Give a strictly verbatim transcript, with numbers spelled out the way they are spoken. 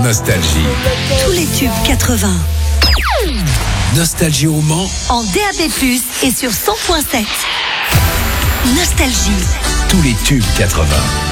Nostalgie. Tous les tubes quatre-vingts. Nostalgie au Mans. En D A B plus, et sur cent point sept. Nostalgie. Tous les tubes quatre-vingts.